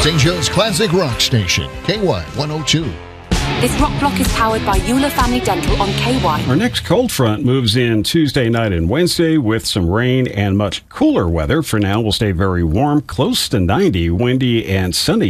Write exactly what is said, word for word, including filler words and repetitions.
Saint Joe's Classic Rock Station, K Y one oh two. This rock block is powered by Euler Family Dental on K Y. Our next cold front moves in Tuesday night and Wednesday with some rain and much cooler weather. For now, we'll stay very warm, close to ninety, windy and sunny.